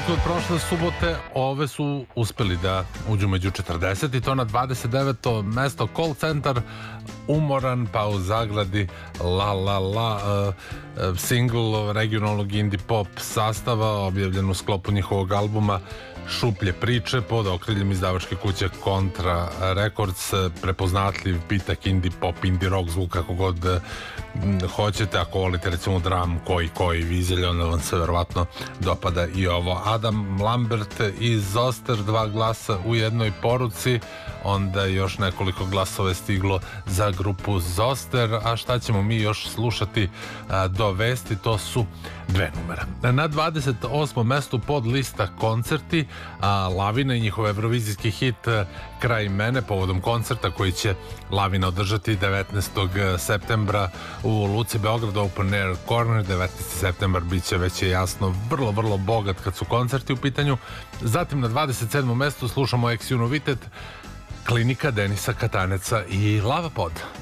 razliku od prošle subote, ove su uspeli da uđu među 40 i to na 29. mesto. Call Centar, umoran, pa u zagradi La La La, single regionalnog indie pop sastava, objavljen u sklopu njihovog albuma Šuplje priče pod okriljem izdavačke kuće Kontra Records. Prepoznatljiv pitak indie pop, indie rock zvuk, kako god hoćete. Ako volite recimo dram koji vizelj, onda vam se verovatno dopada i ovo. Adam Lambert i Zoster, 2 glasa u jednoj poruci, onda još nekoliko glasova je stiglo za grupu Zoster. A šta ćemo mi još slušati do vesti? To su 2 numera. Na 28. mestu pod lista koncerti, Lavina i njihov evrovizijski hit Kraj mene, povodom koncerta koji će Lavina održati 19. septembra u Luci Beograd, Open Air Corner. 19. septembar biće, već je jasno, vrlo bogat kad su koncerti u pitanju. Zatim na 27. mestu slušamo ex Junovitet, Klinika Denisa Kataneca i Lava Pod.